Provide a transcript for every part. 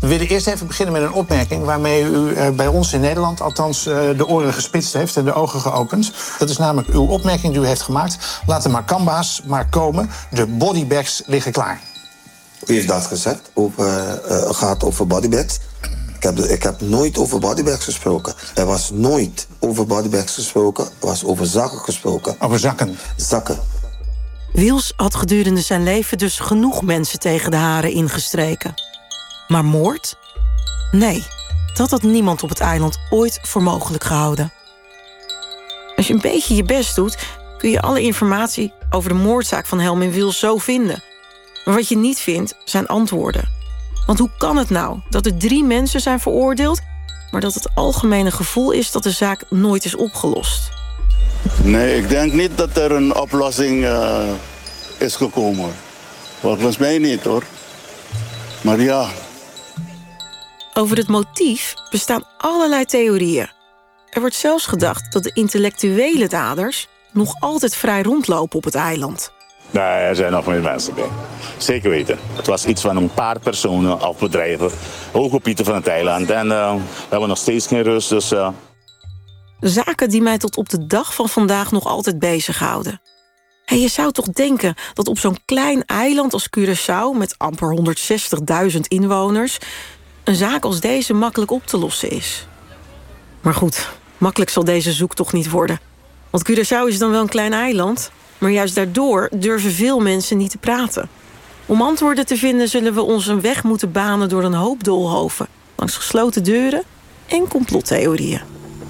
willen eerst even beginnen met een opmerking waarmee u bij ons in Nederland althans de oren gespitst heeft en de ogen geopend. Dat is namelijk uw opmerking die u heeft gemaakt. Laat de Makamba's maar komen. De bodybags liggen klaar. Wie heeft dat gezegd? Gaat over bodybags? Ik heb nooit over bodybags gesproken. Er was nooit over bodybags gesproken. Er was over zakken gesproken. Over zakken? Zakken. Wils had gedurende zijn leven dus genoeg mensen tegen de haren ingestreken. Maar moord? Nee, dat had niemand op het eiland ooit voor mogelijk gehouden. Als je een beetje je best doet, kun je alle informatie over de moordzaak van Helmin Wils zo vinden. Maar wat je niet vindt, zijn antwoorden. Want hoe kan het nou dat er 3 mensen zijn veroordeeld, maar dat het algemene gevoel is dat de zaak nooit is opgelost? Nee, ik denk niet dat er een oplossing is gekomen. Volgens mij niet, hoor. Maar ja. Over het motief bestaan allerlei theorieën. Er wordt zelfs gedacht dat de intellectuele daders nog altijd vrij rondlopen op het eiland. Nee, er zijn nog meer mensen bij. Zeker weten. Het was iets van een paar personen of bedrijven. Hooggepieten van het eiland. En we hebben nog steeds geen rust, dus... Zaken die mij tot op de dag van vandaag nog altijd bezighouden. En je zou toch denken dat op zo'n klein eiland als Curaçao, met amper 160.000 inwoners, een zaak als deze makkelijk op te lossen is. Maar goed, makkelijk zal deze zoektocht niet worden. Want Curaçao is dan wel een klein eiland, maar juist daardoor durven veel mensen niet te praten. Om antwoorden te vinden zullen we ons een weg moeten banen door een hoop doolhoven, langs gesloten deuren en complottheorieën.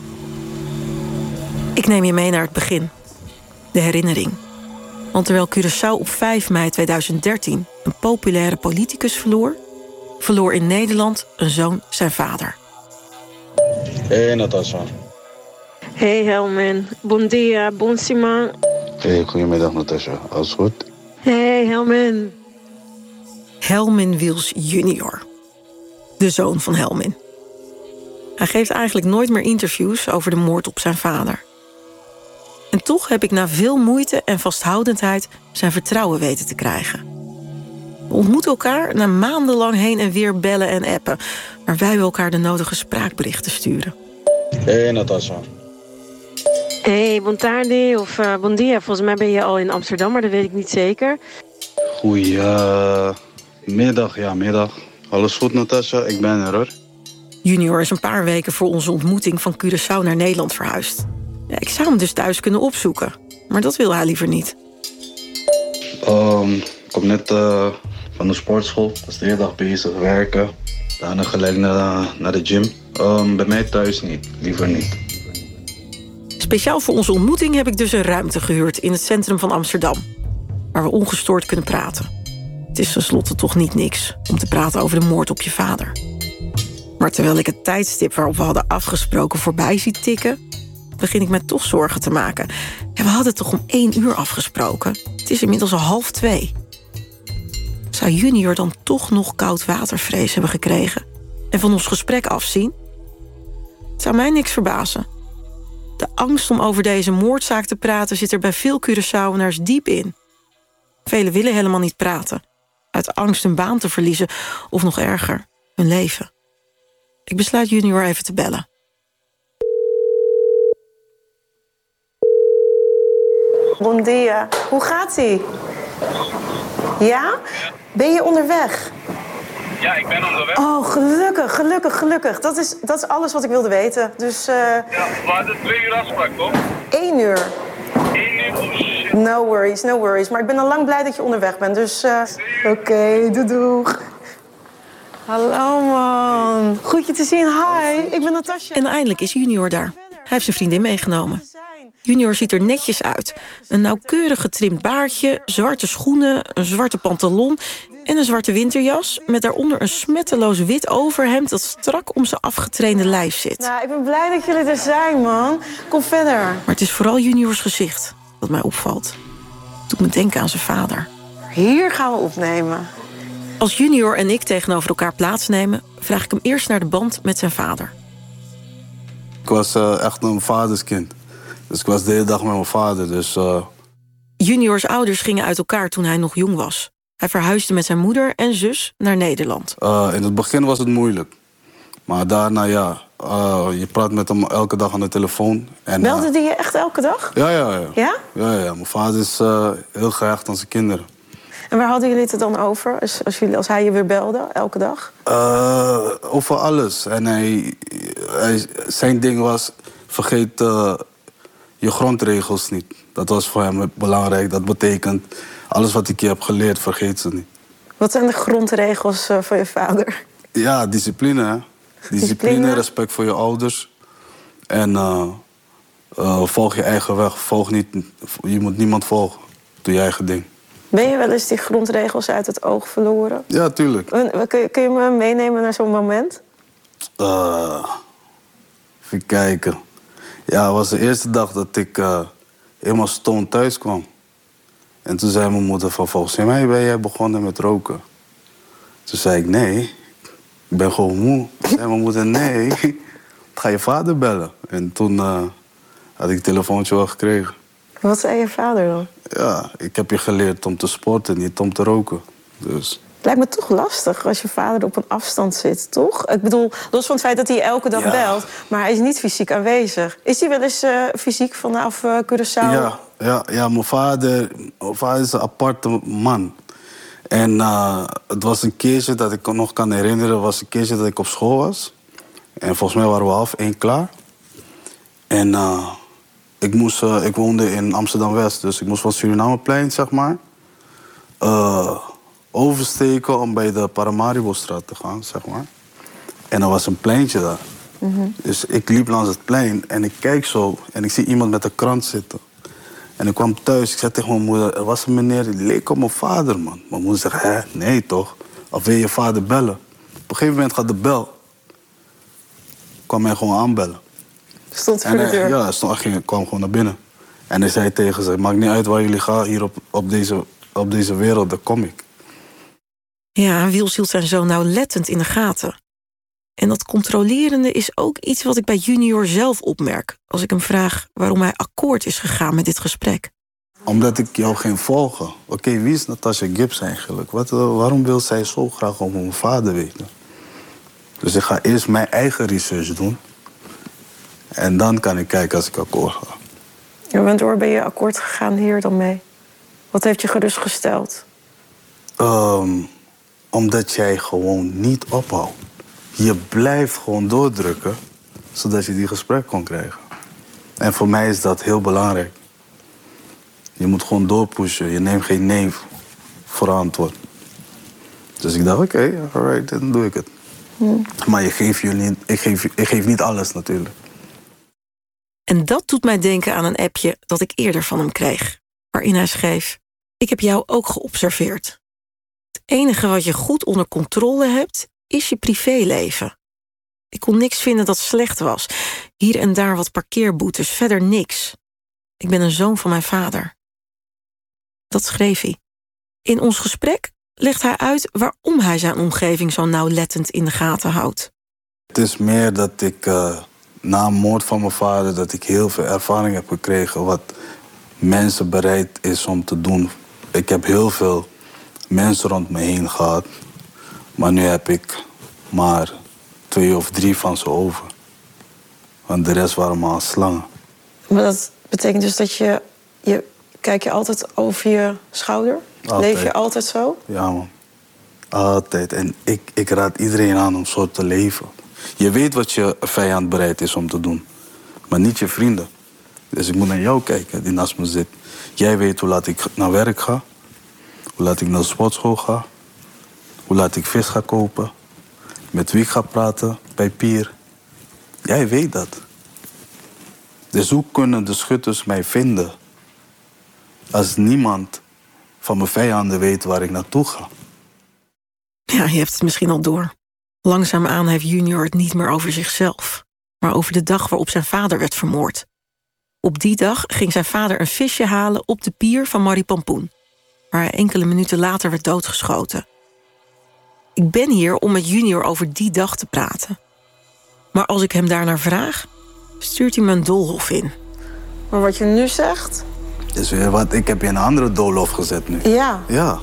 Ik neem je mee naar het begin. De herinnering. Want terwijl Curaçao op 5 mei 2013 een populaire politicus verloor in Nederland een zoon zijn vader. Hey Natasha. Hey Helmin. Bon dia, bon Simon. Hey, goedemiddag Natasha. Alles goed? Hey Helmin. Helmin Wils junior. De zoon van Helmin. Hij geeft eigenlijk nooit meer interviews over de moord op zijn vader. En toch heb ik na veel moeite en vasthoudendheid zijn vertrouwen weten te krijgen. We ontmoeten elkaar na maandenlang heen en weer bellen en appen, waarbij we elkaar de nodige spraakberichten sturen. Hey Natasha. Hey, bon tardi of bon dia. Volgens mij ben je al in Amsterdam, maar dat weet ik niet zeker. Goedemiddag, middag. Alles goed Natasha? Ik ben er hoor. Junior is een paar weken voor onze ontmoeting van Curaçao naar Nederland verhuisd. Ja, ik zou hem dus thuis kunnen opzoeken, maar dat wil hij liever niet. Ik kom net van de sportschool. Ik was de hele dag bezig werken. Daarna gelijk naar de gym. Bij mij thuis niet, liever niet. Speciaal voor onze ontmoeting heb ik dus een ruimte gehuurd in het centrum van Amsterdam, waar we ongestoord kunnen praten. Het is tenslotte toch niet niks om te praten over de moord op je vader. Maar terwijl ik het tijdstip waarop we hadden afgesproken voorbij zie tikken, begin ik me toch zorgen te maken. En we hadden toch om 1 uur afgesproken. Het is inmiddels al 1:30. Zou Junior dan toch nog koud watervrees hebben gekregen en van ons gesprek afzien? Het zou mij niks verbazen. De angst om over deze moordzaak te praten zit er bij veel Curaçaoënaars diep in. Velen willen helemaal niet praten, uit angst hun baan te verliezen of nog erger, hun leven. Ik besluit Junior even te bellen. Bon dia. Hoe gaat-ie? Ja? Ben je onderweg? Ja, ik ben onderweg. Oh, gelukkig. Dat is alles wat ik wilde weten. Dus, Ja, we hadden 2 uur afspraak, toch? 1 uur. 1 uur? Oh shit. No worries. Maar ik ben al lang blij dat je onderweg bent, dus... Oké, doeg. Hallo, man. Goed je te zien. Hi, ik ben Natasha. En eindelijk is Junior daar. Hij heeft zijn vriendin meegenomen. Junior ziet er netjes uit. Een nauwkeurig getrimd baardje, zwarte schoenen, een zwarte pantalon en een zwarte winterjas met daaronder een smetteloos wit overhemd dat strak om zijn afgetrainde lijf zit. Nou, ik ben blij dat jullie er zijn, man. Kom verder. Maar het is vooral Juniors gezicht dat mij opvalt. Het doet me denken aan zijn vader. Hier gaan we opnemen. Als Junior en ik tegenover elkaar plaatsnemen, vraag ik hem eerst naar de band met zijn vader. Ik was echt een vaderskind. Dus ik was de hele dag met mijn vader. Dus, Juniors ouders gingen uit elkaar toen hij nog jong was. Hij verhuisde met zijn moeder en zus naar Nederland. In het begin was het moeilijk. Maar daarna, je praat met hem elke dag aan de telefoon. Belde die je echt elke dag? Ja. Ja? Ja. Mijn vader is heel gehecht aan zijn kinderen. En waar hadden jullie het er dan over, als hij je weer belde, elke dag? Over alles. En zijn ding was, vergeet je grondregels niet. Dat was voor hem belangrijk. Dat betekent, alles wat ik je heb geleerd, vergeet ze niet. Wat zijn de grondregels van je vader? Ja, discipline, hè. Discipline, respect voor je ouders. En volg je eigen weg. Je moet niemand volgen. Doe je eigen ding. Ben je wel eens die grondregels uit het oog verloren? Ja, tuurlijk. Kun je me meenemen naar zo'n moment? Even kijken. Ja, het was de eerste dag dat ik helemaal stoned thuis kwam. En toen zei mijn moeder van, volgens mij ben jij begonnen met roken. Toen zei ik, nee, ik ben gewoon moe. Toen zei mijn moeder, nee, ga je vader bellen. En toen had ik het telefoontje wel gekregen. Wat zei je vader dan? Ja, ik heb je geleerd om te sporten, niet om te roken. Dus. Het lijkt me toch lastig als je vader op een afstand zit, toch? Ik bedoel, los van het feit dat hij elke dag belt, maar hij is niet fysiek aanwezig. Is hij wel eens fysiek vanaf Curaçao? Ja, mijn vader is een aparte man. En het was een keertje dat ik nog kan herinneren, was een keertje dat ik op school was. En volgens mij waren we 1:30 klaar. En ik woonde in Amsterdam-West, dus ik moest van Surinameplein, zeg maar, oversteken om bij de Paramaribo-straat te gaan, zeg maar. En er was een pleintje daar. Mm-hmm. Dus ik liep langs het plein en ik kijk zo en ik zie iemand met een krant zitten. En ik kwam thuis, ik zei tegen mijn moeder, er was een meneer die leek op mijn vader, man. Mijn moeder zegt, nee toch? Of wil je vader bellen? Op een gegeven moment gaat de bel. Kwam hij gewoon aanbellen. Stond voor de deur? Ja, hij kwam gewoon naar binnen. En hij zei tegen ze, maakt niet uit waar jullie gaan, hier op deze wereld, daar kom ik. Ja, Wiels hield zijn zoon nauwlettend in de gaten. En dat controlerende is ook iets wat ik bij Junior zelf opmerk, als ik hem vraag waarom hij akkoord is gegaan met dit gesprek. Omdat ik jou ging volgen. Oké, wie is Natasha Gibbs eigenlijk? Waarom wil zij zo graag over mijn vader weten? Dus ik ga eerst mijn eigen research doen. En dan kan ik kijken als ik akkoord ga. En waardoor ben je akkoord gegaan hier dan mee? Wat heeft je gerustgesteld? Omdat jij gewoon niet ophoudt. Je blijft gewoon doordrukken, zodat je die gesprek kon krijgen. En voor mij is dat heel belangrijk. Je moet gewoon doorpushen. Je neemt geen nee voor antwoord. Dus ik dacht, oké, alright, dan doe ik het. Maar ik geef niet alles natuurlijk. En dat doet mij denken aan een appje dat ik eerder van hem kreeg. Waarin hij schreef, ik heb jou ook geobserveerd. Het enige wat je goed onder controle hebt, is je privéleven. Ik kon niks vinden dat slecht was. Hier en daar wat parkeerboetes, verder niks. Ik ben een zoon van mijn vader. Dat schreef hij. In ons gesprek legt hij uit waarom hij zijn omgeving zo nauwlettend in de gaten houdt. Het is meer dat ik na een moord van mijn vader, dat ik heel veel ervaring heb gekregen wat mensen bereid is om te doen. Ik heb heel veel mensen rond me heen gehad, maar nu heb ik maar 2 of 3 van ze over. Want de rest waren maar slangen. Maar dat betekent dus dat je kijk je altijd over je schouder? Altijd. Leef je altijd zo? Ja, man. Altijd. En ik raad iedereen aan om zo te leven. Je weet wat je vijand bereid is om te doen, maar niet je vrienden. Dus ik moet naar jou kijken, die naast me zit. Jij weet hoe laat ik naar werk ga, hoe laat ik naar de sportschool ga, hoe laat ik vis ga kopen, met wie ik ga praten bij Pier. Jij weet dat. Dus hoe kunnen de schutters mij vinden als niemand van mijn vijanden weet waar ik naartoe ga? Ja, je hebt het misschien al door. Langzaamaan heeft Junior het niet meer over zichzelf, maar over de dag waarop zijn vader werd vermoord. Op die dag ging zijn vader een visje halen op de pier van Maripampoen, waar hij enkele minuten later werd doodgeschoten. Ik ben hier om met Junior over die dag te praten. Maar als ik hem daarnaar vraag, stuurt hij me een doolhof in. Maar wat je nu zegt? Is weer wat, ik heb je in een andere doolhof gezet nu. Ja. Ja.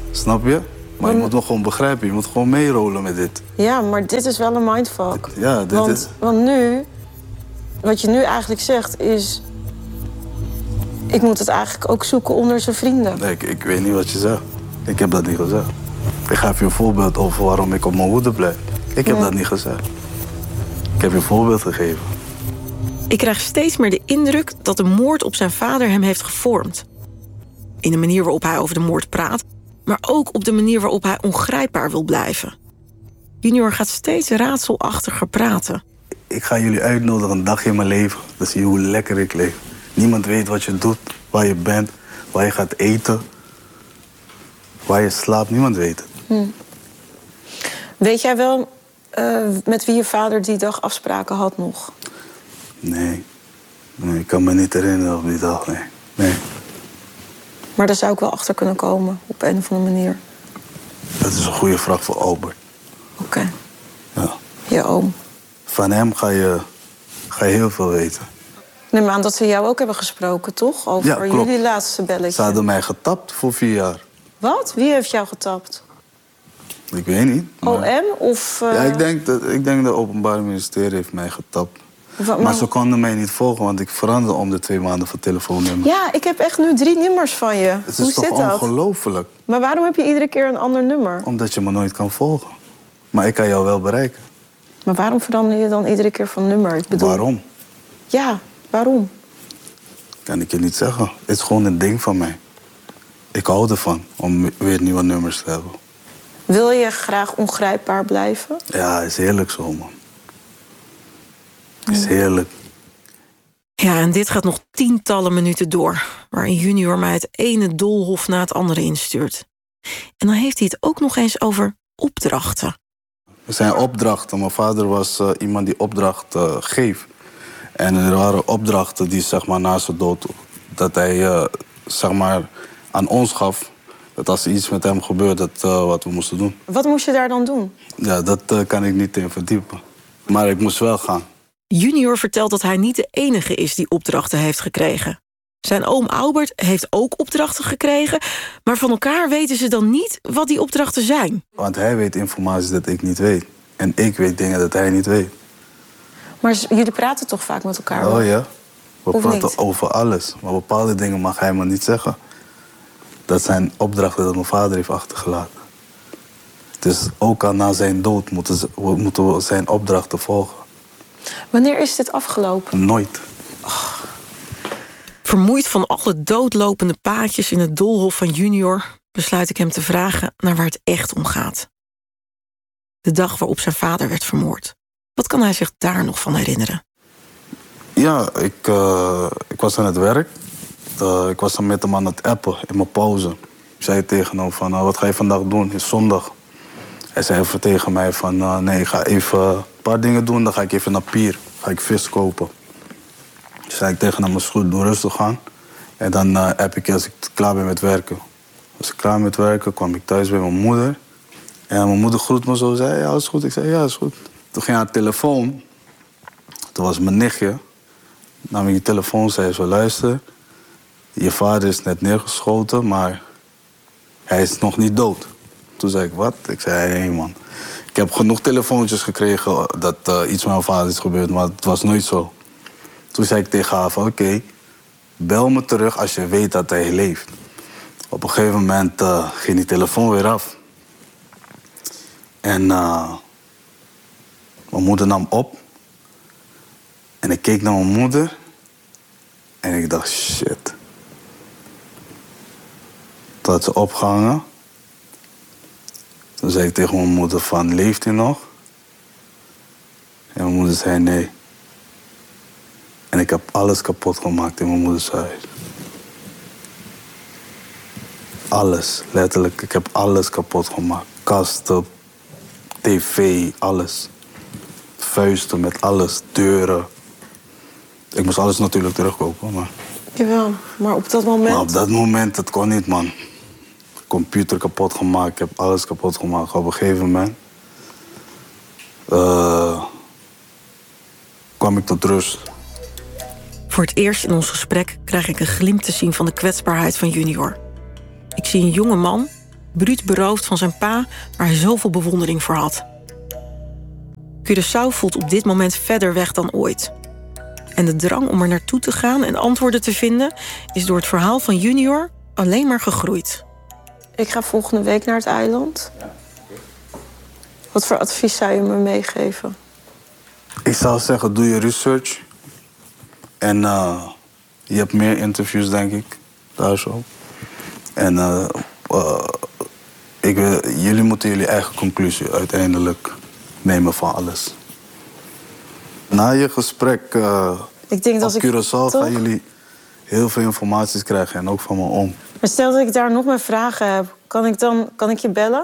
Snap je? Maar je moet me gewoon begrijpen. Je moet gewoon meerollen met dit. Ja, maar dit is wel een mindfuck. Ja, dit is... Want nu, wat je nu eigenlijk zegt, is... Ik moet het eigenlijk ook zoeken onder zijn vrienden. Nee, ik weet niet wat je zegt. Ik heb dat niet gezegd. Ik geef je een voorbeeld over waarom ik op mijn hoede blijf. Ik heb dat niet gezegd. Ik heb je een voorbeeld gegeven. Ik krijg steeds meer de indruk dat de moord op zijn vader hem heeft gevormd. In de manier waarop hij over de moord praat, maar ook op de manier waarop hij ongrijpbaar wil blijven. Junior gaat steeds raadselachtiger praten. Ik ga jullie uitnodigen een dagje in mijn leven. Dan zie je hoe lekker ik leef. Niemand weet wat je doet, waar je bent, waar je gaat eten, waar je slaapt. Niemand weet het. Weet jij wel met wie je vader die dag afspraken had nog? Nee, ik kan me niet herinneren op die dag, nee. Maar daar zou ik wel achter kunnen komen, op een of andere manier. Dat is een goede vraag voor Albert. Oké. Ja. Je oom. Van hem ga je heel veel weten. Ik neem aan dat ze jou ook hebben gesproken, toch? Over jullie laatste belletje. Ze hadden mij getapt voor 4 jaar. Wat? Wie heeft jou getapt? Ik weet niet. Maar... OM of... Ja, ik denk dat het Openbaar Ministerie heeft mij getapt. Maar ze konden mij niet volgen, want ik veranderde om de 2 maanden van telefoonnummer. Ja, ik heb echt nu 3 nummers van je. Het is toch ongelooflijk? Maar waarom heb je iedere keer een ander nummer? Omdat je me nooit kan volgen. Maar ik kan jou wel bereiken. Maar waarom verander je dan iedere keer van nummer? Ik bedoel... Waarom? Ja, waarom? Kan ik je niet zeggen. Het is gewoon een ding van mij. Ik hou ervan om weer nieuwe nummers te hebben. Wil je graag ongrijpbaar blijven? Ja, is heerlijk zo, man. Is heerlijk. Ja, en dit gaat nog tientallen minuten door, waarin Junior mij het ene doolhof na het andere instuurt. En dan heeft hij het ook nog eens over opdrachten. Er zijn opdrachten. Mijn vader was iemand die opdrachten geeft. En er waren opdrachten die, zeg maar, na zijn dood... dat hij, zeg maar, aan ons gaf... dat als er iets met hem gebeurt, dat wat we moesten doen. Wat moest je daar dan doen? Ja, dat kan ik niet in verdiepen. Maar ik moest wel gaan. Junior vertelt dat hij niet de enige is die opdrachten heeft gekregen. Zijn oom Albert heeft ook opdrachten gekregen... maar van elkaar weten ze dan niet wat die opdrachten zijn. Want hij weet informatie dat ik niet weet. En ik weet dingen dat hij niet weet. Maar jullie praten toch vaak met elkaar? Oh ja, we of praten niet? over alles. Maar bepaalde dingen mag hij me niet zeggen. Dat zijn opdrachten dat mijn vader heeft achtergelaten. Dus ook al na zijn dood moeten we zijn opdrachten volgen. Wanneer is dit afgelopen? Nooit. Vermoeid van alle doodlopende paadjes in het doolhof van Junior... besluit ik hem te vragen naar waar het echt om gaat. De dag waarop zijn vader werd vermoord. Wat kan hij zich daar nog van herinneren? Ja, ik was aan het werk. Ik was dan met hem aan het appen in mijn pauze. Ik zei tegen hem van, wat ga je vandaag doen? Het is zondag. Hij zei even tegen mij van, nee, ik ga even een paar dingen doen. Dan ga ik even naar Pier. Ga ik vis kopen. Toen zei ik tegen hem, is goed, doe rustig aan. En dan app ik als ik klaar ben met werken. Als ik klaar met werken, kwam ik thuis bij mijn moeder. En mijn moeder groet me zo, zei, ja, is goed. Ik zei, ja, is goed. Toen ging hij aan de telefoon. Toen was mijn nichtje. Nam ik die telefoon, zei zo, luister. Je vader is net neergeschoten, maar hij is nog niet dood. Toen zei ik, wat? Ik zei, nee man. Ik heb genoeg telefoontjes gekregen dat iets met mijn vader is gebeurd, maar het was nooit zo. Toen zei ik tegen haar van, oké, bel me terug als je weet dat hij leeft. Op een gegeven moment ging die telefoon weer af. En mijn moeder nam op. En ik keek naar mijn moeder. En ik dacht, shit. Toen had ze opgehangen. Toen zei ik tegen mijn moeder van, leeft hij nog? En mijn moeder zei nee. En ik heb alles kapot gemaakt in mijn moeders huis. Alles, letterlijk. Ik heb alles kapot gemaakt. Kasten, tv, alles. Vuisten met alles, deuren. Ik moest alles natuurlijk terugkopen, maar... Jawel, maar op dat moment... Maar op dat moment, het kon niet, man. Computer kapot gemaakt, ik heb alles kapot gemaakt. Op een gegeven moment... kwam ik tot rust. Voor het eerst in ons gesprek krijg ik een glimp te zien van de kwetsbaarheid van Junior. Ik zie een jonge man, bruut beroofd van zijn pa, waar hij zoveel bewondering voor had. Curaçao voelt op dit moment verder weg dan ooit. En de drang om er naartoe te gaan en antwoorden te vinden is door het verhaal van Junior alleen maar gegroeid. Ik ga volgende week naar het eiland. Wat voor advies zou je me meegeven? Ik zou zeggen, doe je research. En je hebt meer interviews, denk ik, daar zo. En jullie moeten jullie eigen conclusie uiteindelijk nemen van alles. Na je gesprek ik denk dat op Curaçao gaan jullie heel veel informaties krijgen en ook van me om. Maar stel dat ik daar nog meer vragen heb, kan ik je bellen?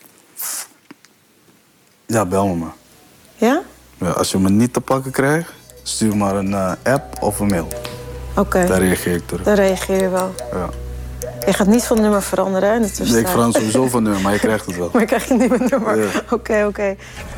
Ja, bel me maar. Ja? Ja, als je me niet te pakken krijgt, stuur maar een app of een mail. Oké. Daar reageer ik terug. Daar reageer je wel. Ja. Je gaat niet van nummer veranderen, hè? Nee, ik verander sowieso van nummer, maar je krijgt het wel. Maar je krijgt een nieuwe nummer. Ja. Oké.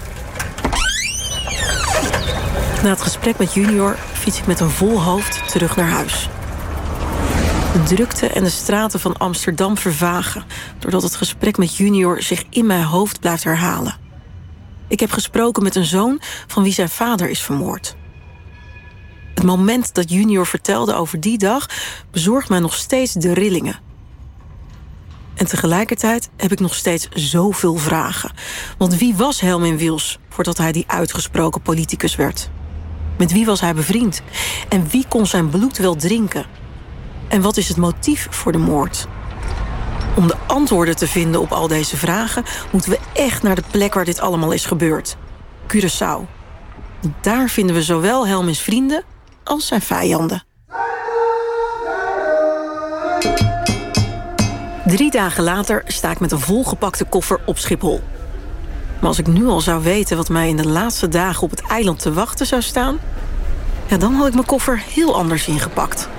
Na het gesprek met Junior fiets ik met een vol hoofd terug naar huis. De drukte en de straten van Amsterdam vervagen, doordat het gesprek met Junior zich in mijn hoofd blijft herhalen. Ik heb gesproken met een zoon van wie zijn vader is vermoord. Het moment dat Junior vertelde over die dag bezorgt mij nog steeds de rillingen. En tegelijkertijd heb ik nog steeds zoveel vragen. Want wie was Helmin Wiels voordat hij die uitgesproken politicus werd? Met wie was hij bevriend? En wie kon zijn bloed wel drinken? En wat is het motief voor de moord? Om de antwoorden te vinden op al deze vragen moeten we echt naar de plek waar dit allemaal is gebeurd. Curaçao. Daar vinden we zowel Helmins vrienden als zijn vijanden. 3 dagen later sta ik met een volgepakte koffer op Schiphol. Maar als ik nu al zou weten wat mij in de laatste dagen op het eiland te wachten zou staan, ja, dan had ik mijn koffer heel anders ingepakt.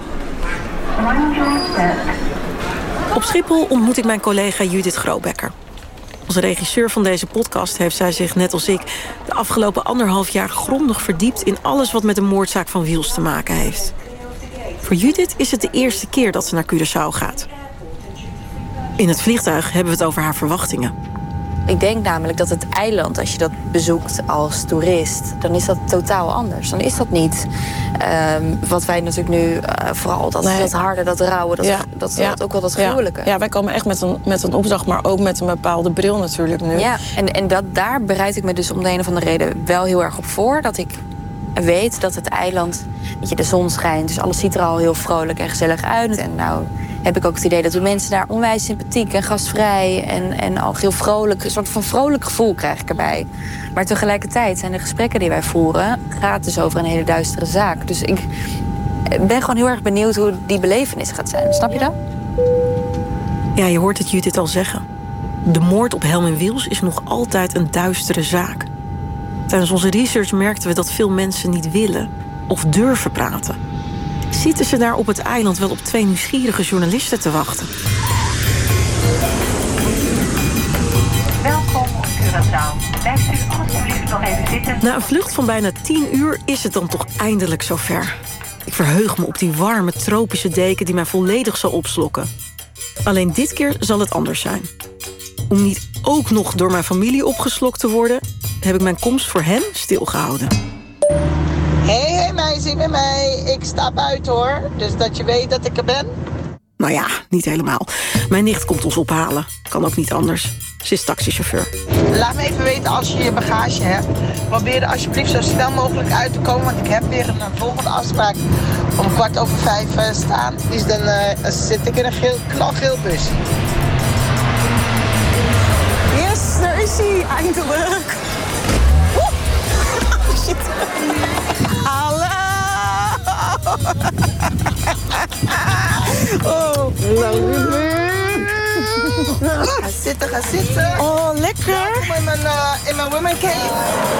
Op Schiphol ontmoet ik mijn collega Judith Grobecker. Als regisseur van deze podcast heeft zij zich, net als ik, de afgelopen 1,5 jaar grondig verdiept in alles wat met de moordzaak van Wiels te maken heeft. Voor Judith is het de eerste keer dat ze naar Curaçao gaat. In het vliegtuig hebben we het over haar verwachtingen. Ik denk namelijk dat het eiland, als je dat bezoekt als toerist, dan is dat totaal anders. Dan is dat niet wat wij natuurlijk nu vooral dat harde, dat rauwe, dat ook wel dat gruwelijke. Ja, wij komen echt met een opdracht, maar ook met een bepaalde bril natuurlijk nu. Ja, en daar bereid ik me dus om de een of andere reden wel heel erg op voor. Dat ik weet dat het eiland, weet je, de zon schijnt, dus alles ziet er al heel vrolijk en gezellig uit. En nou heb ik ook het idee dat de mensen daar onwijs sympathiek en gastvrij en al heel vrolijk, een soort van vrolijk gevoel krijg ik erbij. Maar tegelijkertijd zijn de gesprekken die wij voeren, gaat dus over een hele duistere zaak. Dus ik ben gewoon heel erg benieuwd hoe die belevenis gaat zijn. Snap je dat? Ja, je hoort het Judith al zeggen. De moord op Helmin Wiels is nog altijd een duistere zaak. Tijdens onze research merkten we dat veel mensen niet willen of durven praten. Zitten ze daar op het eiland wel op 2 nieuwsgierige journalisten te wachten? Welkom op Curaçao. Blijft u alsjeblieft nog even zitten. Na een vlucht van bijna 10 uur is het dan toch eindelijk zover. Ik verheug me op die warme tropische deken die mij volledig zal opslokken. Alleen dit keer zal het anders zijn. Om niet ook nog door mijn familie opgeslokt te worden, heb ik mijn komst voor hen stilgehouden. Hey meisje, met mij. Ik sta buiten hoor. Dus dat je weet dat ik er ben. Nou ja, niet helemaal. Mijn nicht komt ons ophalen. Kan ook niet anders. Ze is taxichauffeur. Laat me even weten als je je bagage hebt. Probeer er alsjeblieft zo snel mogelijk uit te komen. Want ik heb weer een volgende afspraak om 5:15 staan. Dus dan zit ik in een knalgeel bus. Yes, daar is hij. Eindelijk. Shit. Hallo. Oh, Ga zitten. Oh, lekker. In mijn women cave.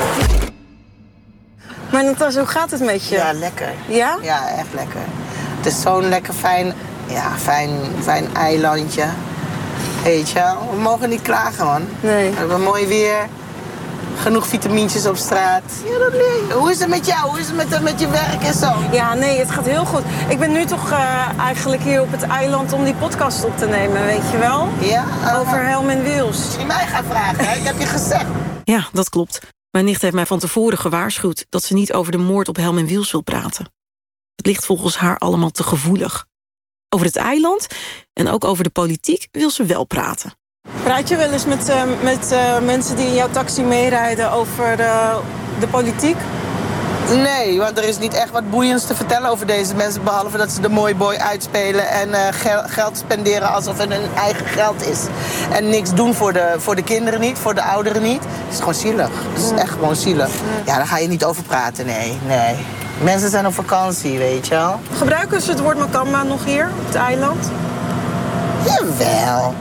Maar Natasja, hoe gaat het met je? Ja, lekker. Ja? Ja, echt lekker. Het is zo'n lekker fijn eilandje. Weet je, we mogen niet klagen, man. Nee. We hebben mooi weer. Genoeg vitamintjes op straat. Ja, dat leer je. Hoe is het met jou? Hoe is het met je werk en zo? Ja, nee, het gaat heel goed. Ik ben nu toch eigenlijk hier op het eiland om die podcast op te nemen, weet je wel? Ja? Over Helmin Wiels. Moet je mij gaan vragen, hè? Ik heb je gezegd. Ja, dat klopt. Mijn nicht heeft mij van tevoren gewaarschuwd dat ze niet over de moord op Helmin Wiels wil praten. Het ligt volgens haar allemaal te gevoelig. Over het eiland en ook over de politiek wil ze wel praten. Praat je wel eens met mensen die in jouw taxi meerijden over de politiek? Nee, want er is niet echt wat boeiends te vertellen over deze mensen, behalve dat ze de mooie boy uitspelen en geld spenderen alsof het hun eigen geld is. En niks doen voor de kinderen niet, voor de ouderen niet. Het is gewoon zielig. Het is echt gewoon zielig. Ja, daar ga je niet over praten, nee. Mensen zijn op vakantie, weet je wel. Gebruiken ze het woord Makamba nog hier op het eiland? Jawel.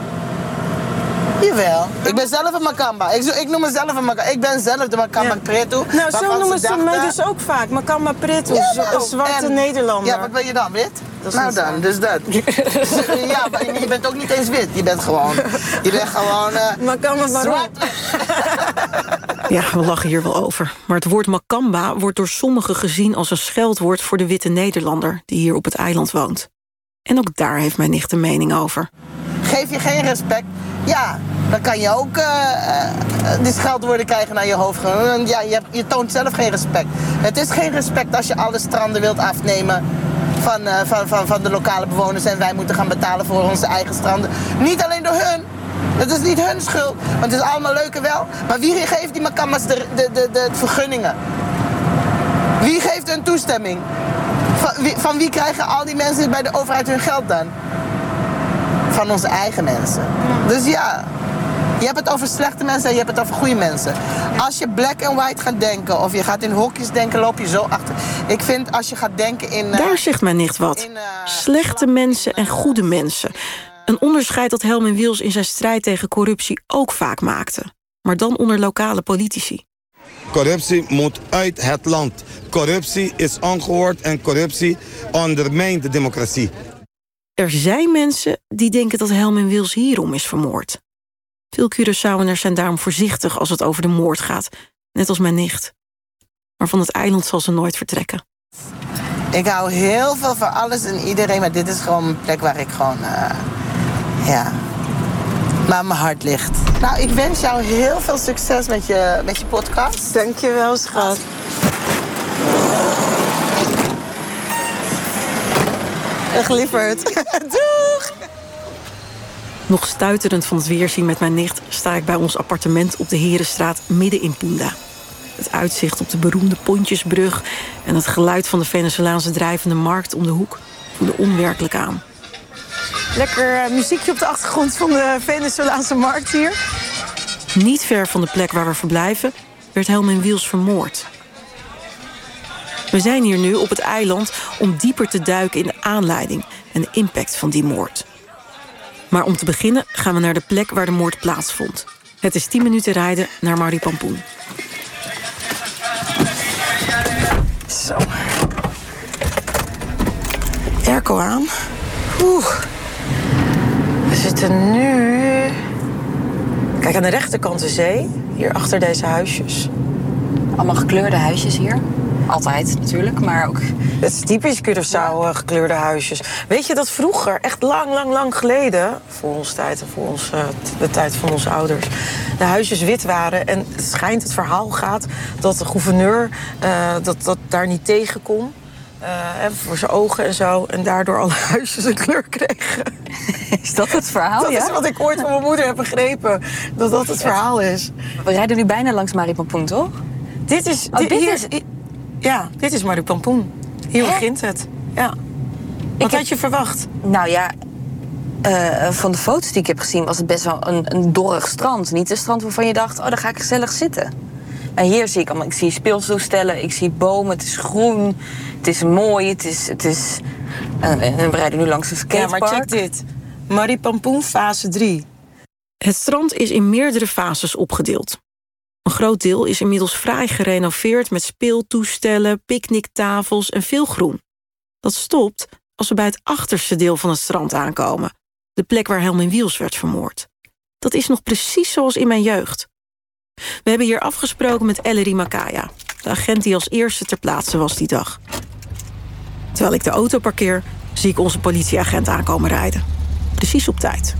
Ik ben zelf een Makamba. Ik noem mezelf een Makamba. Ik ben zelf de Makamba Preto. Nou, zo noemen ze mij dus ook vaak. Makamba Preto, een zwarte Nederlander. Ja, wat ben je dan, wit? Nou dan, dus dat. Ja, maar je bent ook niet eens wit. Je bent gewoon Makamba zwart. Ja, we lachen hier wel over. Maar het woord Makamba wordt door sommigen gezien als een scheldwoord voor de witte Nederlander die hier op het eiland woont. En ook daar heeft mijn nicht een mening over. Geef je geen respect, ja, dan kan je ook die scheldwoorden krijgen naar je hoofd. Ja, je toont zelf geen respect. Het is geen respect als je alle stranden wilt afnemen van de lokale bewoners en wij moeten gaan betalen voor onze eigen stranden. Niet alleen door hun. Het is niet hun schuld, want het is allemaal leuk en wel. Maar wie geeft die Makambas de vergunningen? Wie geeft hun toestemming? Van wie krijgen al die mensen bij de overheid hun geld dan? Van onze eigen mensen. Dus ja, je hebt het over slechte mensen en je hebt het over goede mensen. Als je black and white gaat denken of je gaat in hokjes denken, loop je zo achter. Ik vind als je gaat denken in... Daar zegt mijn nicht wat. Slechte mensen en goede mensen. Een onderscheid dat Helmin Wiels in zijn strijd tegen corruptie ook vaak maakte. Maar dan onder lokale politici. Corruptie moet uit het land. Corruptie is ongehoord en corruptie ondermijnt de democratie. Er zijn mensen die denken dat Helmin Wiels hierom is vermoord. Veel Curaçaoëners zijn daarom voorzichtig als het over de moord gaat. Net als mijn nicht. Maar van het eiland zal ze nooit vertrekken. Ik hou heel veel van alles en iedereen, maar dit is gewoon een plek waar ik gewoon... waar mijn hart ligt. Nou, ik wens jou heel veel succes met je podcast. Dankjewel, schat. Echt lieverd. Doeg! Nog stuiterend van het weerzien met mijn nicht sta ik bij ons appartement op de Herenstraat midden in Punda. Het uitzicht op de beroemde Pontjesbrug en het geluid van de Venezolaanse drijvende markt om de hoek voelen onwerkelijk aan. Lekker muziekje op de achtergrond van de Venezolaanse markt hier. Niet ver van de plek waar we verblijven werd Helmin Wiels vermoord. We zijn hier nu op het eiland om dieper te duiken in de aanleiding en de impact van die moord. Maar om te beginnen gaan we naar de plek waar de moord plaatsvond. Het is 10 minuten rijden naar Maripampoen. Zo. Airco aan. Oeh. We zitten nu... Kijk, aan de rechterkant de zee. Hier achter deze huisjes. Allemaal gekleurde huisjes hier. Altijd natuurlijk, maar ook... Het is typisch Curaçao, gekleurde huisjes. Weet je dat vroeger, echt lang geleden... voor onze tijd en voor de tijd van onze ouders... de huisjes wit waren en het schijnt, het verhaal gaat... dat de gouverneur dat daar niet tegen kon... voor zijn ogen en zo. En daardoor alle huisjes een kleur kregen. Is dat het verhaal, Dat is wat ik ooit van mijn moeder heb begrepen. Dat het verhaal is. We rijden nu bijna langs Maripampoen, toch? Dit is... dit is Maripampoen. Hier begint het. Ja. Wat had je verwacht? Nou ja, van de foto's die ik heb gezien... was het best wel een dorrig strand. Niet een strand waarvan je dacht, daar ga ik gezellig zitten. En hier zie ik allemaal, ik zie speeltoestellen, ik zie bomen, het is groen, het is mooi, het is en we rijden nu langs een skatepark. Ja, maar check dit. Maripampoen fase 3. Het strand is in meerdere fases opgedeeld. Een groot deel is inmiddels fraai gerenoveerd met speeltoestellen, picknicktafels en veel groen. Dat stopt als we bij het achterste deel van het strand aankomen. De plek waar Helmin Wiels werd vermoord. Dat is nog precies zoals in mijn jeugd. We hebben hier afgesproken met Ellery Makaya, de agent die als eerste ter plaatse was die dag. Terwijl ik de auto parkeer, zie ik onze politieagent aankomen rijden. Precies op tijd.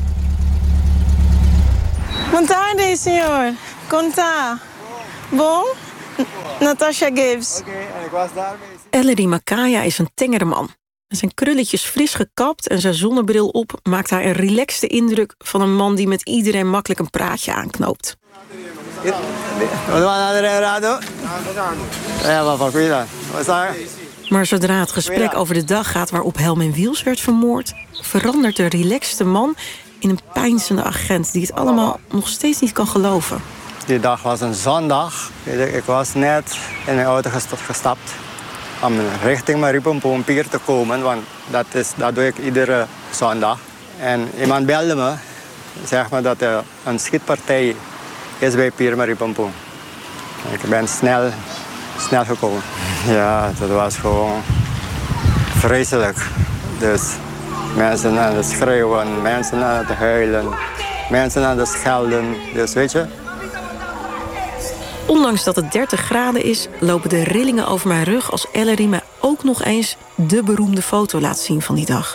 Buon tardi, signor. Conta. Bon? Natasha Gibbs. Ellery Makaya is een tengere man. Met zijn krulletjes fris gekapt en zijn zonnebril op maakt hij een relaxte indruk van een man die met iedereen makkelijk een praatje aanknoopt. Maar zodra het gesprek over de dag gaat waarop Helmin Wiels werd vermoord, verandert de relaxte man in een peinzende agent die het allemaal nog steeds niet kan geloven. Die dag was een zondag. Ik was net in mijn auto gestapt om richting Mariepompier te komen, want dat doe ik iedere zondag. En iemand belde me, zeg maar dat er een schietpartij is bij Pier Mariepompier. Ik ben snel gekomen. Ja, dat was gewoon vreselijk. Dus mensen aan het schreeuwen, mensen aan het huilen, mensen aan het schelden. Dus weet je. Ondanks dat het 30 graden is, lopen de rillingen over mijn rug als Ellery me ook nog eens de beroemde foto laat zien van die dag.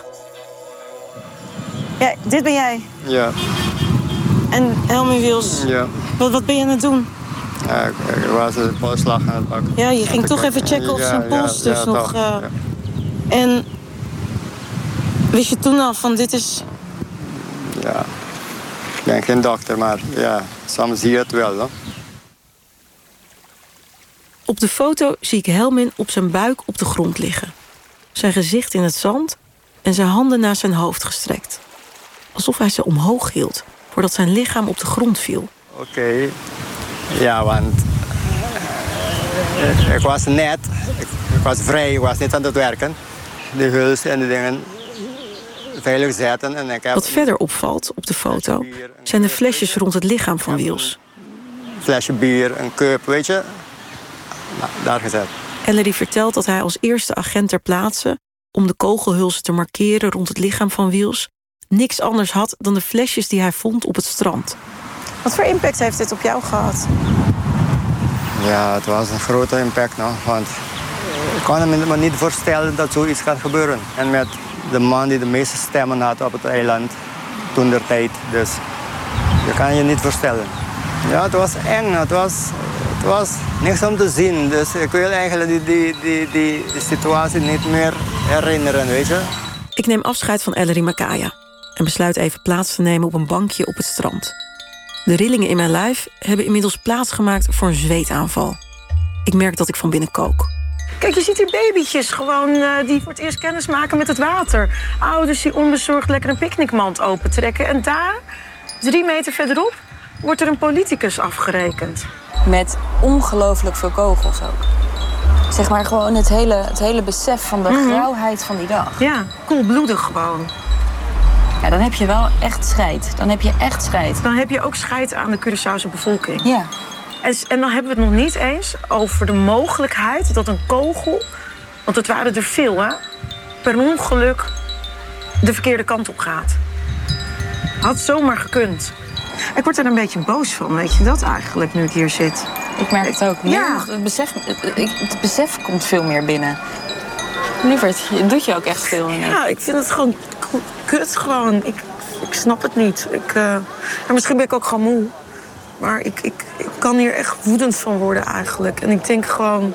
Ja, dit ben jij. Ja. En Helmin Wiels. Ja. Wat ben je aan het doen? Ja, ik was de polsslag aan het pakken. Ja, je ging toch even checken of zijn pols dus nog... Ja. En wist je toen al van dit is... Ja, ik ben geen dokter, maar ja, soms zie je het wel. Hè? Op de foto zie ik Helmin op zijn buik op de grond liggen. Zijn gezicht in het zand en zijn handen naast zijn hoofd gestrekt. Alsof hij ze omhoog hield, voordat zijn lichaam op de grond viel. Oké. Ja, want ik was net, ik was vrij, ik was niet aan het werken. De huls en de dingen veilig zetten. En ik heb Wat verder opvalt op de foto zijn de flesjes rond het lichaam van Wiels. Een flesje bier, een cup, weet je. Nou, daar gezet. Ellery vertelt dat hij als eerste agent ter plaatse, om de kogelhulzen te markeren rond het lichaam van Wiels, niks anders had dan de flesjes die hij vond op het strand. Wat voor impact heeft dit op jou gehad? Ja, het was een grote impact nog, want ik kon me niet voorstellen dat zoiets kan gebeuren. En met de man die de meeste stemmen had op het eiland toen der tijd, dus je kan je niet voorstellen. Ja, het was eng, het was niks om te zien, dus ik wil eigenlijk die situatie niet meer herinneren, weet je. Ik neem afscheid van Ellery Makaya en besluit even plaats te nemen op een bankje op het strand. De rillingen in mijn lijf hebben inmiddels plaatsgemaakt voor een zweetaanval. Ik merk dat ik van binnen kook. Kijk, je ziet hier babytjes gewoon die voor het eerst kennis maken met het water. Ouders die onbezorgd lekker een picknickmand opentrekken. En daar, 3 meter verderop, wordt er een politicus afgerekend. Met ongelooflijk veel kogels ook. Zeg maar gewoon het hele besef van de grauwheid van die dag. Ja, koelbloedig gewoon. Ja, dan heb je wel echt scheid. Dan heb je echt scheid. Dan heb je ook scheid aan de Curaçaose bevolking. Ja. En dan hebben we het nog niet eens over de mogelijkheid dat een kogel, want het waren er veel, hè, per ongeluk de verkeerde kant op gaat. Had zomaar gekund. Ik word er een beetje boos van, weet je dat eigenlijk, nu ik hier zit. Ik merk het ook. Ja. Het besef komt veel meer binnen. Lieverd, het doet je ook echt veel in. Ja, ik vind het gewoon kut gewoon. Ik snap het niet. Misschien ben ik ook gewoon moe. Maar ik kan hier echt woedend van worden eigenlijk. En ik denk gewoon...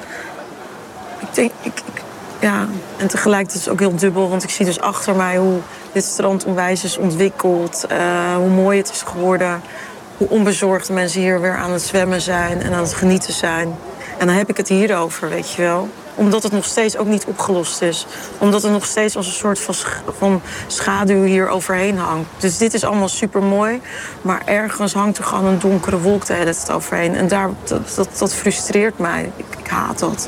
Ja, en tegelijk is het ook heel dubbel. Want ik zie dus achter mij hoe dit strand onwijs is ontwikkeld. Hoe mooi het is geworden. Hoe onbezorgd mensen hier weer aan het zwemmen zijn en aan het genieten zijn. En dan heb ik het hierover, weet je wel. Omdat het nog steeds ook niet opgelost is. Omdat er nog steeds als een soort van schaduw hier overheen hangt. Dus dit is allemaal super mooi. Maar ergens hangt er gewoon een donkere wolk de hele tijd overheen. En dat frustreert mij. Ik haat dat.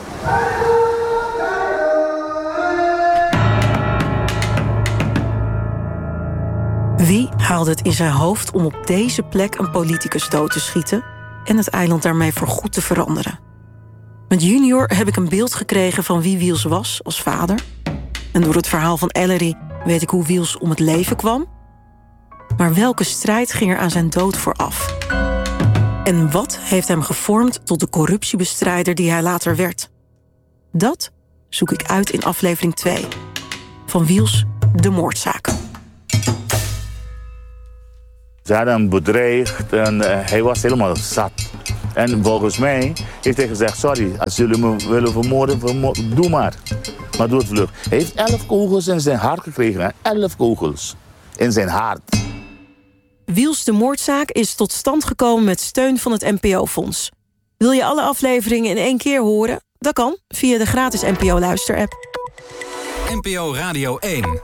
Wie haalde het in zijn hoofd om op deze plek een politicus dood te schieten en het eiland daarmee voorgoed te veranderen? Met Junior heb ik een beeld gekregen van wie Wiels was als vader. En door het verhaal van Ellery weet ik hoe Wiels om het leven kwam. Maar welke strijd ging er aan zijn dood vooraf? En wat heeft hem gevormd tot de corruptiebestrijder die hij later werd? Dat zoek ik uit in aflevering 2 van Wiels de moordzaak. Ze hadden hem bedreigd en hij was helemaal zat. En volgens mij heeft hij gezegd, sorry, als jullie me willen vermoorden, doe maar. Maar doe het vlug. Hij heeft 11 kogels in zijn hart gekregen. Hè? 11 kogels in zijn hart. Wiels de moordzaak is tot stand gekomen met steun van het NPO-fonds. Wil je alle afleveringen in 1 keer horen? Dat kan via de gratis NPO-luisterapp. NPO Radio 1.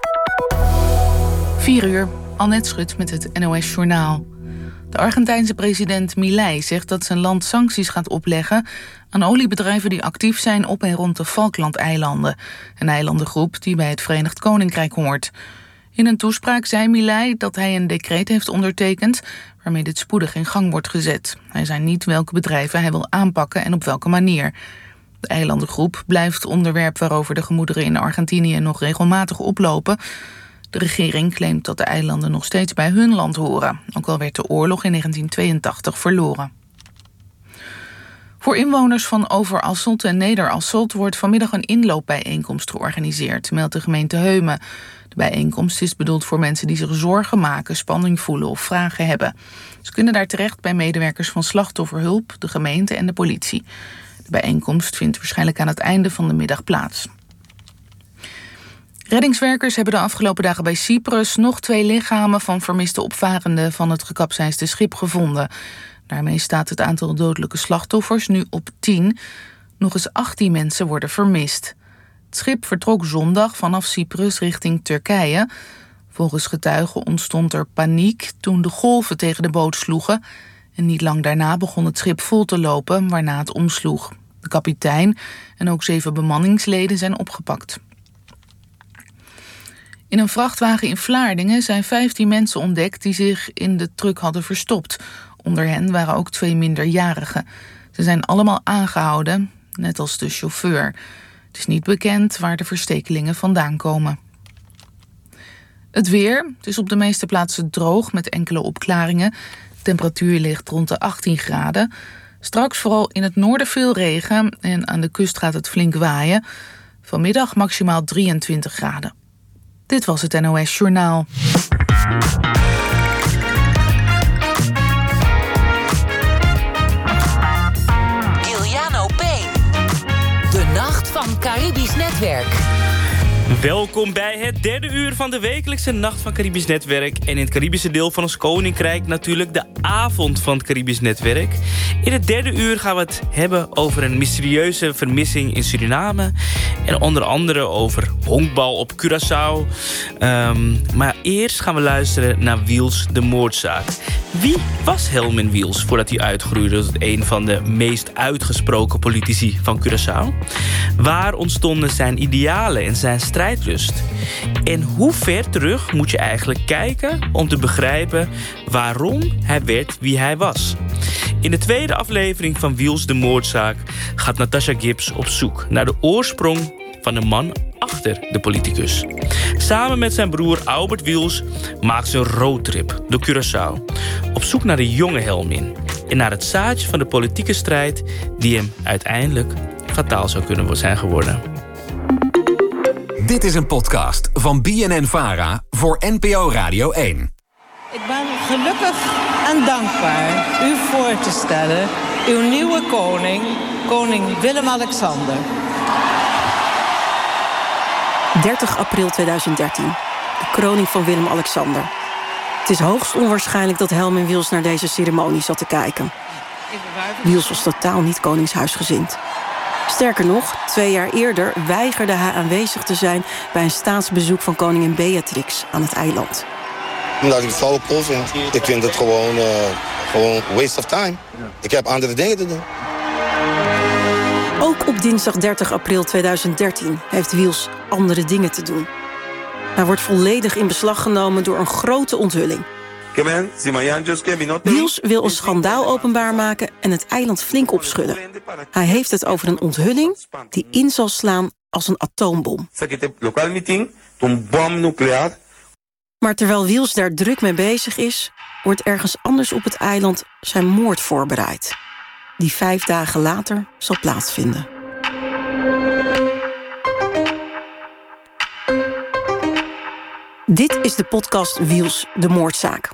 4 uur, Annette Schut met het NOS Journaal. De Argentijnse president Milei zegt dat zijn land sancties gaat opleggen aan oliebedrijven die actief zijn op en rond de Falklandeilanden, een eilandengroep die bij het Verenigd Koninkrijk hoort. In een toespraak zei Milei dat hij een decreet heeft ondertekend waarmee dit spoedig in gang wordt gezet. Hij zei niet welke bedrijven hij wil aanpakken en op welke manier. De eilandengroep blijft onderwerp waarover de gemoederen in Argentinië nog regelmatig oplopen. De regering claimt dat de eilanden nog steeds bij hun land horen, ook al werd de oorlog in 1982 verloren. Voor inwoners van Overasselt en Nederasselt wordt vanmiddag een inloopbijeenkomst georganiseerd, meldt de gemeente Heumen. De bijeenkomst is bedoeld voor mensen die zich zorgen maken, spanning voelen of vragen hebben. Ze kunnen daar terecht bij medewerkers van slachtofferhulp, de gemeente en de politie. De bijeenkomst vindt waarschijnlijk aan het einde van de middag plaats. Reddingswerkers hebben de afgelopen dagen bij Cyprus nog 2 lichamen van vermiste opvarenden van het gekapseisde schip gevonden. Daarmee staat het aantal dodelijke slachtoffers nu op 10. Nog eens 18 mensen worden vermist. Het schip vertrok zondag vanaf Cyprus richting Turkije. Volgens getuigen ontstond er paniek toen de golven tegen de boot sloegen. En niet lang daarna begon het schip vol te lopen, waarna het omsloeg. De kapitein en ook 7 bemanningsleden zijn opgepakt. In een vrachtwagen in Vlaardingen zijn 15 mensen ontdekt die zich in de truck hadden verstopt. Onder hen waren ook 2 minderjarigen. Ze zijn allemaal aangehouden, net als de chauffeur. Het is niet bekend waar de verstekelingen vandaan komen. Het weer. Het is op de meeste plaatsen droog met enkele opklaringen. De temperatuur ligt rond de 18 graden. Straks vooral in het noorden veel regen en aan de kust gaat het flink waaien. Vanmiddag maximaal 23 graden. Dit was het NOS Journaal. Giuliano Payne. De Nacht van Caribisch Netwerk. Welkom bij het 3e uur van de wekelijkse Nacht van Caribisch Netwerk. En in het Caribische deel van ons koninkrijk natuurlijk de avond van het Caribisch Netwerk. In het 3e uur gaan we het hebben over een mysterieuze vermissing in Suriname. En onder andere over honkbal op Curaçao. Maar eerst gaan we luisteren naar Wiels de moordzaak. Wie was Helmin Wiels voordat hij uitgroeide tot een van de meest uitgesproken politici van Curaçao? Waar ontstonden zijn idealen en zijn strijdlust? En hoe ver terug moet je eigenlijk kijken om te begrijpen waarom hij werd wie hij was? In de tweede aflevering van Wiels de moordzaak gaat Natasha Gibbs op zoek naar de oorsprong van de man achter de politicus. Samen met zijn broer Albert Wiels maakt ze een roadtrip door Curaçao. Op zoek naar de jonge Helmin en naar het zaadje van de politieke strijd die hem uiteindelijk fataal zou kunnen zijn geworden. Dit is een podcast van BNN-Vara voor NPO Radio 1. Ik ben gelukkig en dankbaar u voor te stellen uw nieuwe koning, koning Willem-Alexander. 30 april 2013. De kroning van Willem-Alexander. Het is hoogst onwaarschijnlijk dat Helmin Wiels naar deze ceremonie zat te kijken. Wiels was totaal niet koningshuisgezind. Sterker nog, 2 jaar eerder weigerde hij aanwezig te zijn bij een staatsbezoek van koningin Beatrix aan het eiland. Omdat ik het flauwekul vind. Ik vind het gewoon waste of time. Ik heb andere dingen te doen. Ook op dinsdag 30 april 2013 heeft Wiels andere dingen te doen. Hij wordt volledig in beslag genomen door een grote onthulling. Wiels wil een schandaal openbaar maken en het eiland flink opschudden. Hij heeft het over een onthulling die in zal slaan als een atoombom. Maar terwijl Wiels daar druk mee bezig is, wordt ergens anders op het eiland zijn moord voorbereid, die 5 dagen later zal plaatsvinden. Dit is de podcast Wiels, de moordzaak.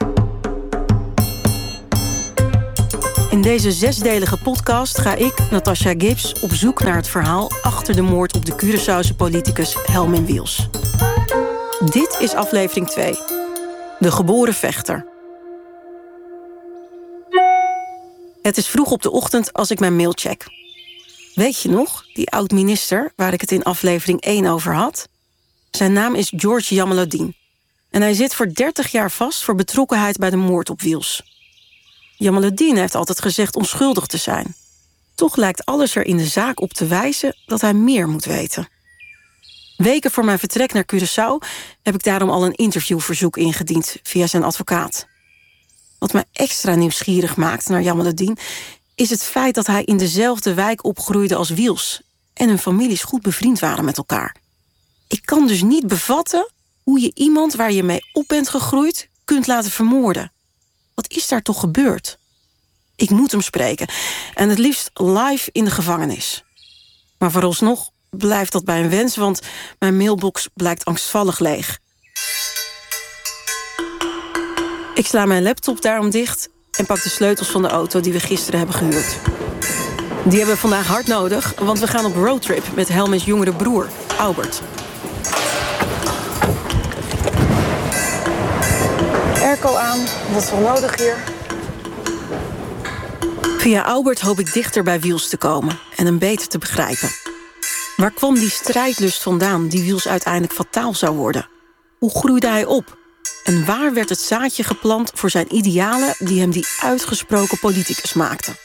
In deze 6-delige podcast ga ik, Natasha Gibbs, op zoek naar het verhaal achter de moord op de Curaçaose politicus Helmin Wiels. Dit is aflevering 2. De geboren vechter. Het is vroeg op de ochtend als ik mijn mail check. Weet je nog, die oud-minister waar ik het in aflevering 1 over had? Zijn naam is George Jamaluddin. En hij zit voor 30 jaar vast voor betrokkenheid bij de moord op Wiels. Jamaluddin heeft altijd gezegd onschuldig te zijn. Toch lijkt alles er in de zaak op te wijzen dat hij meer moet weten. Weken voor mijn vertrek naar Curaçao heb ik daarom al een interviewverzoek ingediend via zijn advocaat. Wat mij extra nieuwsgierig maakt naar Jamaluddin is het feit dat hij in dezelfde wijk opgroeide als Wiels en hun families goed bevriend waren met elkaar. Ik kan dus niet bevatten hoe je iemand waar je mee op bent gegroeid kunt laten vermoorden. Wat is daar toch gebeurd? Ik moet hem spreken en het liefst live in de gevangenis. Maar vooralsnog blijft dat bij een wens, want mijn mailbox blijkt angstvallig leeg. Ik sla mijn laptop daarom dicht en pak de sleutels van de auto die we gisteren hebben gehuurd. Die hebben we vandaag hard nodig, want we gaan op roadtrip met Helmins jongere broer, Albert. Airco aan, dat is wel nodig hier. Via Albert hoop ik dichter bij Wiels te komen en hem beter te begrijpen. Waar kwam die strijdlust vandaan die Wiels uiteindelijk fataal zou worden? Hoe groeide hij op? En waar werd het zaadje geplant voor zijn idealen die hem die uitgesproken politicus maakten?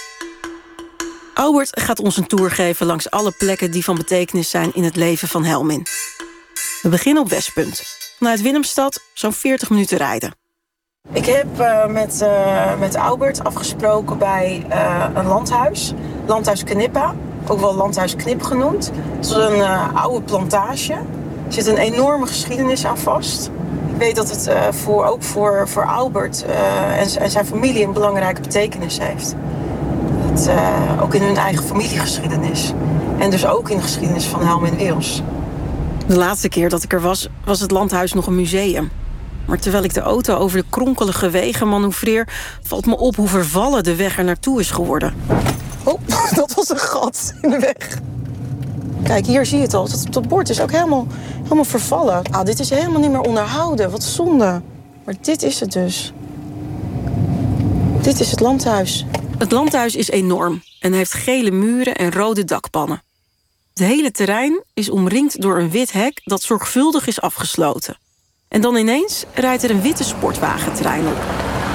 Albert gaat ons een tour geven langs alle plekken die van betekenis zijn in het leven van Helmin. We beginnen op Westpunt. Vanuit Willemstad zo'n 40 minuten rijden. Ik heb met Albert afgesproken bij een landhuis. Landhuis Knippa, ook wel Landhuis Knip genoemd. Het is een oude plantage. Er zit een enorme geschiedenis aan vast. Ik weet dat het ook voor Albert en zijn familie een belangrijke betekenis heeft. Ook in hun eigen familiegeschiedenis. En dus ook in de geschiedenis van Helmin Wiels. De laatste keer dat ik er was het landhuis nog een museum. Maar terwijl ik de auto over de kronkelige wegen manoeuvreer, valt me op hoe vervallen de weg er naartoe is geworden. Oh, dat was een gat in de weg. Kijk, hier zie je het al. Dat bord is ook helemaal vervallen. Dit is helemaal niet meer onderhouden. Wat zonde. Maar dit is het dus. Dit is het landhuis. Het landhuis is enorm en heeft gele muren en rode dakpannen. Het hele terrein is omringd door een wit hek dat zorgvuldig is afgesloten. En dan ineens rijdt er een witte sportwagentrein op.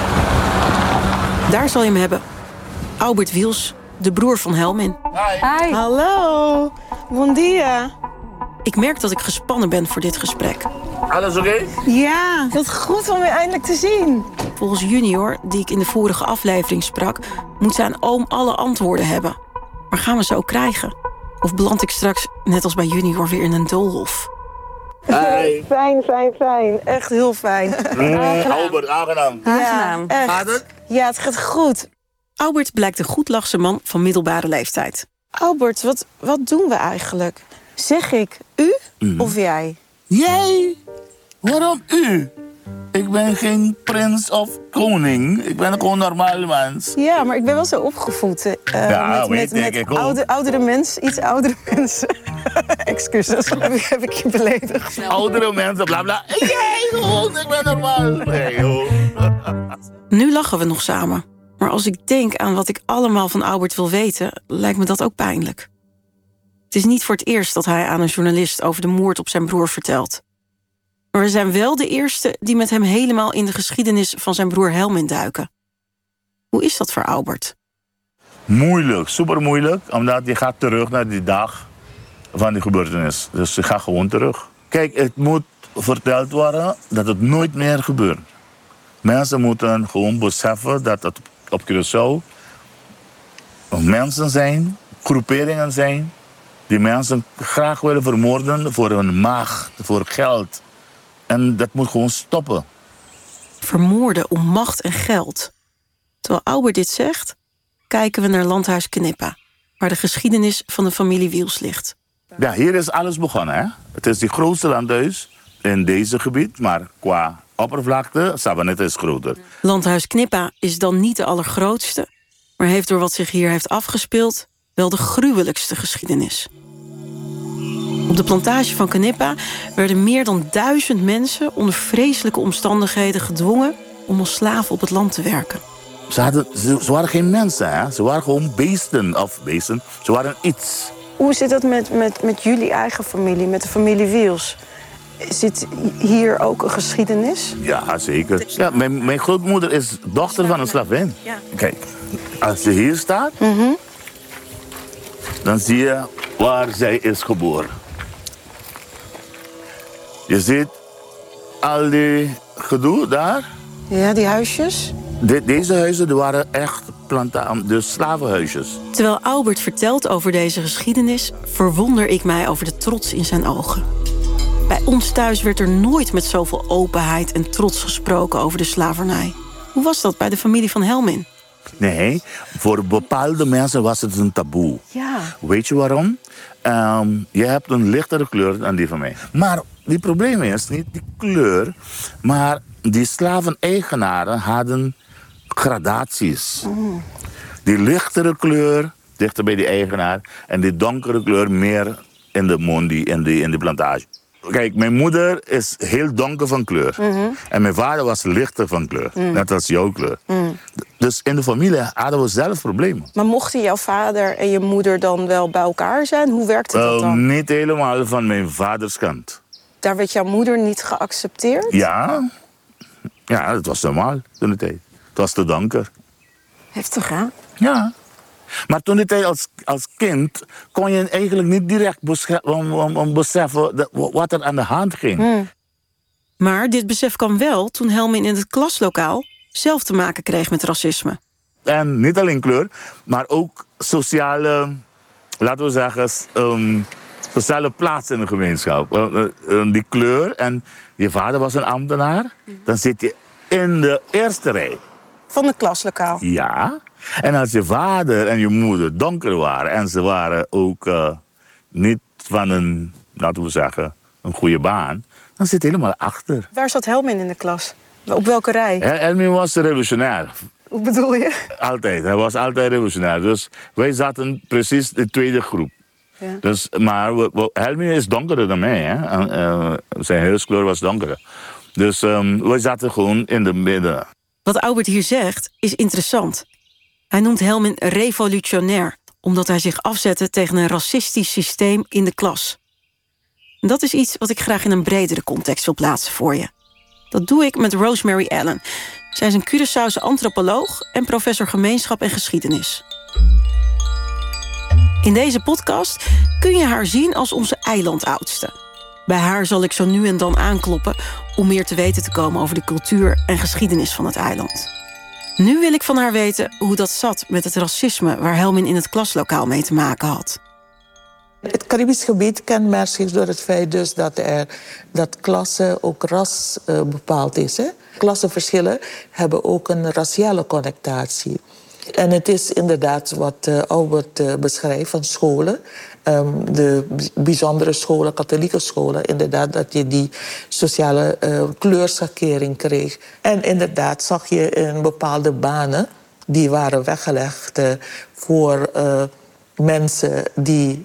Daar zal je hem hebben. Albert Wiels, de broer van Helmin. Hi. Hallo. Bon dia. Ik merk dat ik gespannen ben voor dit gesprek. Alles oké? Ja, wat goed om je eindelijk te zien. Volgens Junior, die ik in de vorige aflevering sprak, moet zijn oom alle antwoorden hebben. Maar gaan we ze ook krijgen? Of beland ik straks, net als bij Junior, weer in een doolhof? Hi. Fijn. Echt heel fijn. Albert, aangenaam. Ja, echt. Gaat het? Ja, het gaat goed. Albert blijkt een goedlachse man van middelbare leeftijd. Albert, wat doen we eigenlijk? Zeg ik u of jij? Jij? Waarom u? Ik ben geen prins of koning. Ik ben gewoon een normaal mens. Ja, maar ik ben wel zo opgevoed. Met oudere mensen, iets oudere mensen. Excuses, heb ik je beledigd. Oudere mensen, bla bla. Jij gewoon, ik ben normaal. Nee, joh. Nu lachen we nog samen. Maar als ik denk aan wat ik allemaal van Albert wil weten, lijkt me dat ook pijnlijk. Het is niet voor het eerst dat hij aan een journalist over de moord op zijn broer vertelt. Maar we zijn wel de eerste die met hem helemaal in de geschiedenis van zijn broer Helmin duiken. Hoe is dat voor Albert? Moeilijk, super moeilijk, omdat je gaat terug naar die dag van die gebeurtenis. Dus je gaat gewoon terug. Kijk, het moet verteld worden dat het nooit meer gebeurt. Mensen moeten gewoon beseffen dat het op Curaçao mensen zijn, groeperingen zijn, die mensen graag willen vermoorden voor hun macht, voor geld. En dat moet gewoon stoppen. vermoorden om macht en geld. Terwijl Albert dit zegt, kijken we naar Landhuis Knippa, waar de geschiedenis van de familie Wiels ligt. Ja, hier is alles begonnen. Hè? Het is het grootste landhuis in deze gebied, maar qua oppervlakte, Savanette is groter. Landhuis Knippa is dan niet de allergrootste, maar heeft door wat zich hier heeft afgespeeld wel de gruwelijkste geschiedenis. Op de plantage van Knippa werden meer dan 1000 mensen onder vreselijke omstandigheden gedwongen om als slaven op het land te werken. Ze waren geen mensen, hè? Ze waren gewoon beesten. Ze waren iets. Hoe zit dat met jullie eigen familie, met de familie Wiels? Zit hier ook een geschiedenis? Ja, zeker. Ja, mijn grootmoeder is dochter van een slavin. Ja. Kijk, als je hier staat, dan zie je waar zij is geboren. Je ziet al die gedoe daar. Ja, die huisjes. Deze huizen waren echt dus slavenhuisjes. Terwijl Albert vertelt over deze geschiedenis, verwonder ik mij over de trots in zijn ogen. Bij ons thuis werd er nooit met zoveel openheid en trots gesproken over de slavernij. Hoe was dat bij de familie van Helmin? Nee, voor bepaalde mensen was het een taboe. Ja. Weet je waarom? Je hebt een lichtere kleur dan die van mij. Maar het probleem is niet die kleur, maar die slaveneigenaren hadden gradaties. Die lichtere kleur dichter bij die eigenaar en die donkere kleur meer in de mondi, in de plantage. Kijk, mijn moeder is heel donker van kleur. En mijn vader was lichter van kleur, net als jouw kleur. Dus in de familie hadden we zelf problemen. Maar mochten jouw vader en je moeder dan wel bij elkaar zijn? Hoe werkte dat dan? Niet helemaal van mijn vaders kant. Daar werd jouw moeder niet geaccepteerd? Ja, dat was normaal toen de tijd. Het was te donker. Heftig, hè? Ja. Maar toen de tijd als kind kon je eigenlijk niet direct beseffen wat er aan de hand ging. Maar dit besef kwam wel toen Helmin in het klaslokaal zelf te maken kreeg met racisme. En niet alleen kleur, maar ook sociale, laten we zeggen, sociale plaats in de gemeenschap. Die kleur en je vader was een ambtenaar, dan zit je in de eerste rij. Van het klaslokaal? Ja. En als je vader en je moeder donker waren en ze waren ook niet van een, laten we zeggen, een goede baan, dan zit je helemaal achter. Waar zat Helmin in de klas? Op welke rij? Helmin was revolutionair. Hoe bedoel je? Altijd. Hij was altijd revolutionair. Dus wij zaten precies de tweede groep. Ja. Dus, maar Helmin is donkerder dan mij. Hè? Zijn huidskleur was donkerder. Dus wij zaten gewoon in de midden. Wat Albert hier zegt is interessant. Hij noemt Helmin revolutionair, omdat hij zich afzette tegen een racistisch systeem in de klas. En dat is iets wat ik graag in een bredere context wil plaatsen voor je. Dat doe ik met Rosemary Allen. Zij is een Curaçaose antropoloog en professor gemeenschap en geschiedenis. In deze podcast kun je haar zien als onze eilandoudste. Bij haar zal ik zo nu en dan aankloppen om meer te weten te komen over de cultuur en geschiedenis van het eiland. Nu wil ik van haar weten hoe dat zat met het racisme waar Helmin in het klaslokaal mee te maken had. Het Caribisch gebied kenmerkt zich door het feit dus dat klasse ook ras bepaald is. Hè? Klassenverschillen hebben ook een raciale connotatie. En het is inderdaad wat Albert beschrijft van scholen. De bijzondere scholen, katholieke scholen, inderdaad, dat je die sociale kleurschakering kreeg. En inderdaad zag je in bepaalde banen, die waren weggelegd voor mensen die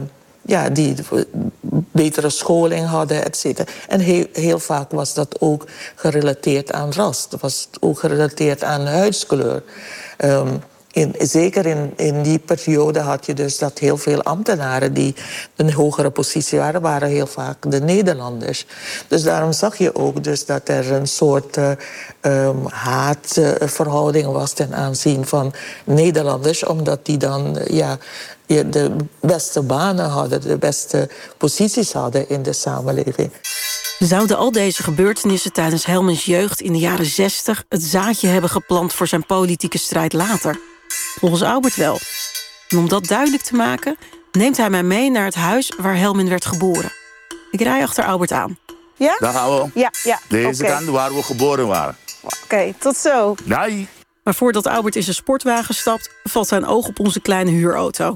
betere scholing hadden, et cetera. En heel vaak was dat ook gerelateerd aan ras. Dat was ook gerelateerd aan huidskleur. Zeker in die periode had je dus dat heel veel ambtenaren die een hogere positie waren heel vaak de Nederlanders. Dus daarom zag je ook dus dat er een soort haatverhouding was ten aanzien van Nederlanders, omdat die dan de beste banen hadden, de beste posities hadden in de samenleving. Zouden al deze gebeurtenissen tijdens Helmins jeugd in de jaren 60... het zaadje hebben geplant voor zijn politieke strijd later? Volgens Albert wel. En om dat duidelijk te maken, neemt hij mij mee naar het huis waar Helmin werd geboren. Ik rij achter Albert aan. Ja? Daar gaan we. Ja. Deze kant waar we geboren waren. Oké, tot zo. Nee. Maar voordat Albert in zijn sportwagen stapt, valt zijn oog op onze kleine huurauto.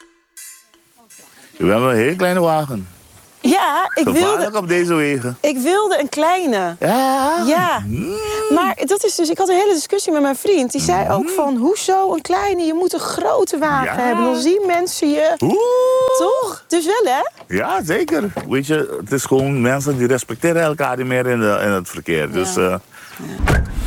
We hebben een hele kleine wagen. Ja, Gevaarlijk op deze wegen. Ik wilde een kleine. Ja. Maar dat is dus, ik had een hele discussie met mijn vriend. Die zei ook van, hoezo een kleine? Je moet een grote wagen hebben. Dan zien mensen je. Toch? Dus wel, hè? Ja, zeker. Weet je, het is gewoon mensen die respecteren elkaar niet meer in het verkeer. Dus